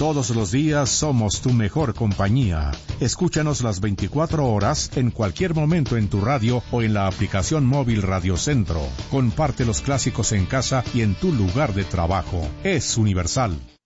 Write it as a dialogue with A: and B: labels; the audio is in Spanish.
A: Todos los días somos tu mejor compañía. Escúchanos las 24 horas en cualquier momento en tu radio o en la aplicación móvil Radio Centro. Comparte los clásicos en casa y en tu lugar de trabajo. Es Universal.